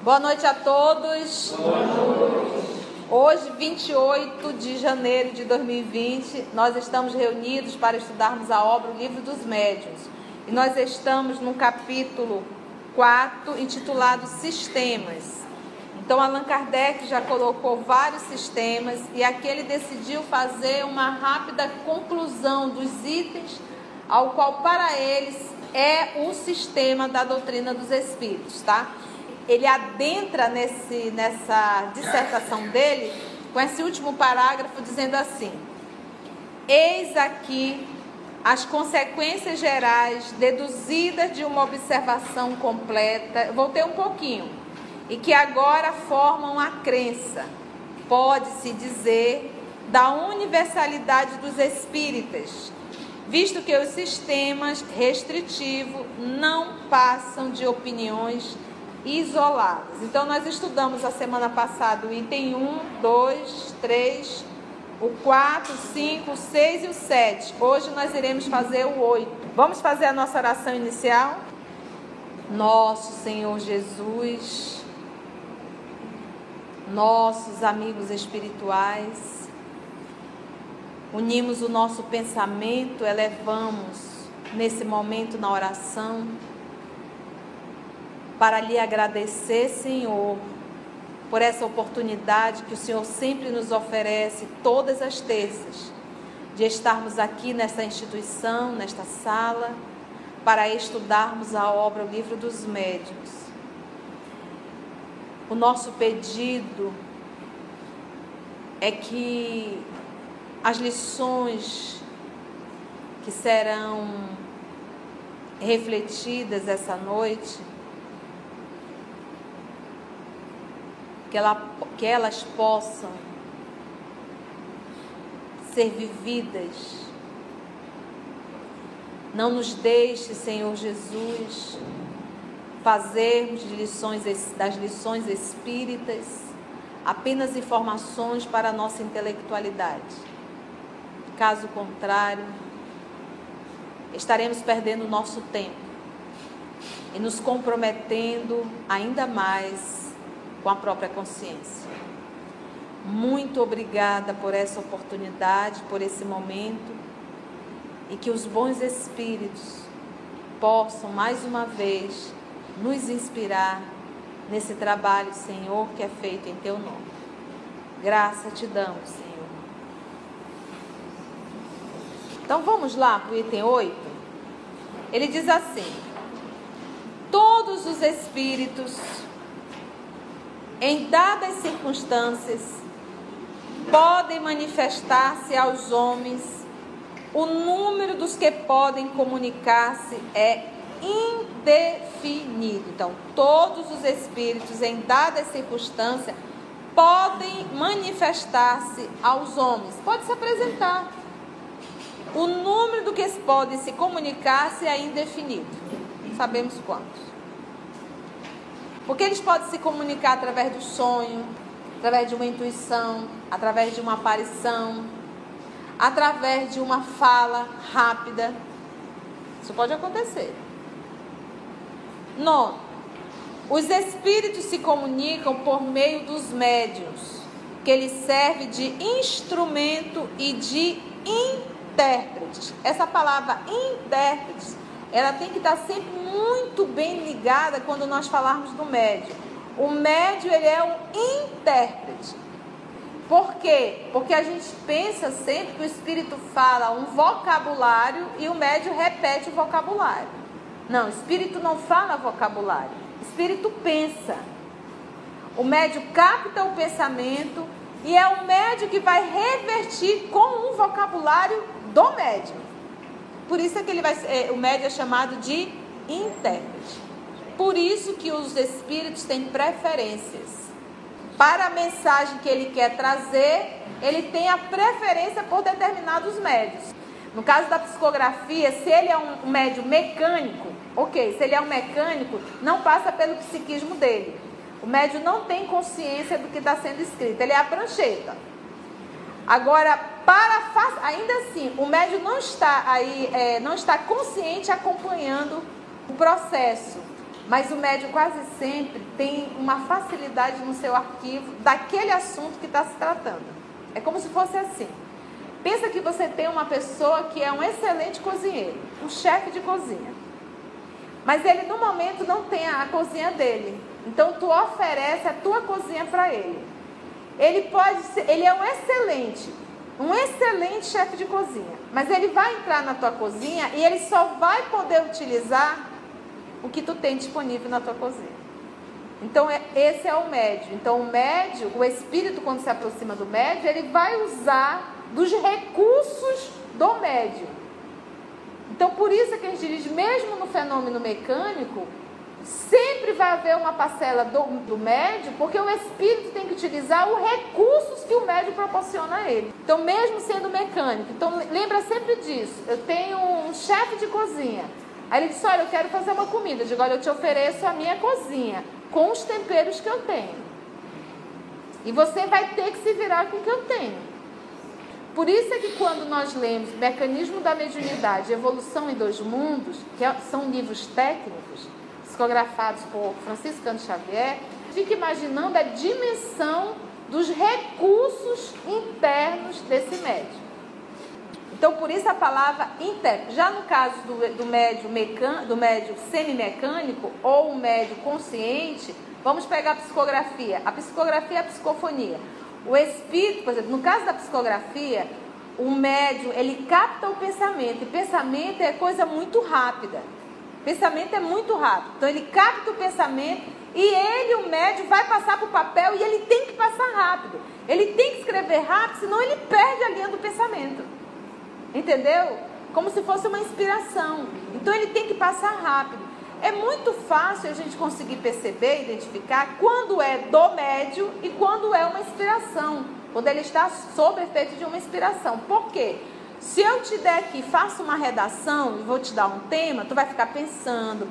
Boa noite a todos. Boa noite. Hoje, 28 de janeiro de 2020, nós estamos reunidos para estudarmos a obra O Livro dos Médiuns. E nós estamos no capítulo 4, intitulado Sistemas. Então, Allan Kardec já colocou vários sistemas e aqui ele decidiu fazer uma rápida conclusão dos itens, ao qual para eles é o sistema da doutrina dos espíritos, tá? Ele adentra nessa dissertação dele com esse último parágrafo dizendo assim: eis aqui as consequências gerais deduzidas de uma observação completa. Eu voltei um pouquinho. E que agora formam a crença, pode-se dizer, da universalidade dos espíritas, visto que os sistemas restritivos não passam de opiniões isoladas. Então, nós estudamos a semana passada o item 1, 2, 3, o 4, 5, o 6 e o 7. Hoje nós iremos fazer o 8. Vamos fazer a nossa oração inicial? Nosso Senhor Jesus, nossos amigos espirituais, unimos o nosso pensamento, elevamos nesse momento na oração, para lhe agradecer, Senhor, por essa oportunidade que o Senhor sempre nos oferece todas as terças, de estarmos aqui nesta instituição, nesta sala, para estudarmos a obra O Livro dos Médiuns. O nosso pedido é que as lições que serão refletidas essa noite, que elas possam ser vividas. Não nos deixe, Senhor Jesus, fazermos das lições espíritas apenas informações para a nossa intelectualidade. Caso contrário, estaremos perdendo o nosso tempo e nos comprometendo ainda mais com a própria consciência. Muito obrigada por essa oportunidade, por esse momento, e que os bons espíritos possam mais uma vez nos inspirar nesse trabalho, Senhor, que é feito em Teu nome. Graça te damos, Senhor. Então vamos lá para o item 8. Ele diz assim: todos os espíritos, em dadas circunstâncias, podem manifestar-se aos homens. O número dos que podem comunicar-se é indefinido. Então, todos os espíritos, em dadas circunstâncias, podem manifestar-se aos homens. Pode se apresentar. O número do que podem se comunicar-se é indefinido. Sabemos quantos. Porque eles podem se comunicar através do sonho, através de uma intuição, através de uma aparição, através de uma fala rápida. Isso pode acontecer. 9. Os espíritos se comunicam por meio dos médiuns, que lhes serve de instrumento e de intérprete. Essa palavra intérprete, ela tem que estar sempre muito bem ligada quando nós falarmos do médium. O médium, ele é um intérprete. Por quê? Porque a gente pensa sempre que o espírito fala um vocabulário e o médium repete o vocabulário. Não, o espírito não fala vocabulário. O espírito pensa. O médium capta o pensamento e é o médium que vai revertir com o vocabulário do médium. Por isso é que o médium é chamado de intérprete. Por isso que os espíritos têm preferências. Para a mensagem que ele quer trazer, ele tem a preferência por determinados médios. No caso da psicografia, se ele é um médium mecânico, ok, se ele é um mecânico, não passa pelo psiquismo dele. O médium não tem consciência do que está sendo escrito, ele é a prancheta. Agora, ainda assim, o médium não está consciente acompanhando o processo. Mas o médium quase sempre tem uma facilidade no seu arquivo daquele assunto que está se tratando. É como se fosse assim. Pensa que você tem uma pessoa que é um excelente cozinheiro, um chefe de cozinha. Mas ele no momento não tem a cozinha dele. Então tu oferece a tua cozinha para ele. Ele é um excelente chefe de cozinha. Mas ele vai entrar na tua cozinha e ele só vai poder utilizar o que tu tem disponível na tua cozinha. Então esse é o médium. Então o espírito, quando se aproxima do médium, ele vai usar dos recursos do médium. Então por isso é que a gente diz, mesmo no fenômeno mecânico, sempre vai haver uma parcela do médium, porque o espírito tem que utilizar os recursos que o médium proporciona a ele. Então mesmo sendo mecânico, então lembra sempre disso. Eu tenho um chefe de cozinha, aí ele disse, olha, eu quero fazer uma comida. Eu digo, olha, eu te ofereço a minha cozinha com os temperos que eu tenho, e você vai ter que se virar com o que eu tenho. Por isso é que quando nós lemos Mecanismo da Mediunidade, Evolução em Dois Mundos, que são livros técnicos, psicografados por Franciscano Xavier, fica imaginando a dimensão dos recursos internos desse médium. Então, por isso a palavra interno. Já no caso do médium semimecânico ou o médium consciente, vamos pegar a psicografia. A psicografia é a psicofonia. O espírito, por exemplo, no caso da psicografia, o médium, ele capta o pensamento. E pensamento é coisa muito rápida. Pensamento é muito rápido. Então ele capta o pensamento e ele, o médium, vai passar para o papel e ele tem que passar rápido. Ele tem que escrever rápido, senão ele perde a linha do pensamento. Entendeu? Como se fosse uma inspiração. Então ele tem que passar rápido. É muito fácil a gente conseguir perceber, identificar quando é do médium e quando é uma inspiração. Quando ele está sob efeito de uma inspiração. Por quê? Se eu te der aqui, faço uma redação e vou te dar um tema, tu vai ficar pensando.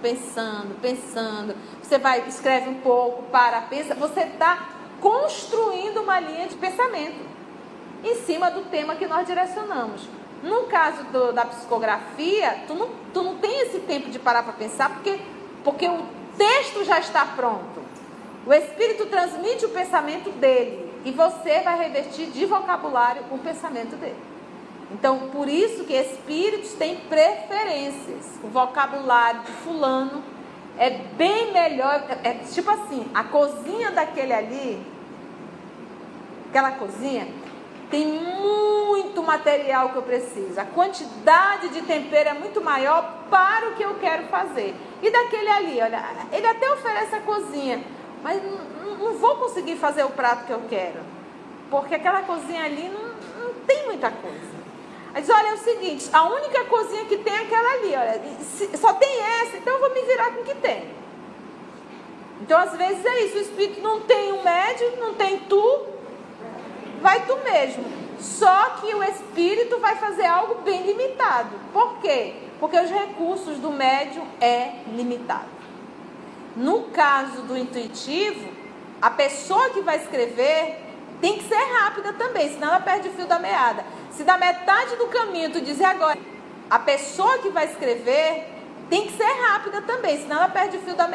Você vai, escreve um pouco, pensa. Você está construindo uma linha de pensamento em cima do tema que nós direcionamos. No caso da psicografia, tu não tem esse tempo de parar para pensar, porque o texto já está pronto. O espírito transmite o pensamento dele e você vai revertir de vocabulário o pensamento dele. Então, por isso que espíritos têm preferências. O vocabulário de fulano é bem melhor. É tipo assim, a cozinha daquele ali, aquela cozinha, tem muito material que eu preciso. A quantidade de tempero é muito maior para o que eu quero fazer. E daquele ali, olha, ele até oferece a cozinha, mas não vou conseguir fazer o prato que eu quero, porque aquela cozinha ali não tem muita coisa. Aí diz, olha, é o seguinte, a única cozinha que tem é aquela ali, olha, só tem essa, então eu vou me virar com o que tem. Então, às vezes é isso, o espírito não tem um médium, não tem tu, vai tu mesmo. Só que o espírito vai fazer algo bem limitado. Por quê? Porque os recursos do médium é limitado. No caso do intuitivo, a pessoa que vai escrever tem que ser rápida também, senão ela perde o fio da meada. Se da metade do caminho tu dizer agora, a pessoa que vai escrever tem que ser rápida também, senão ela perde o fio da meada.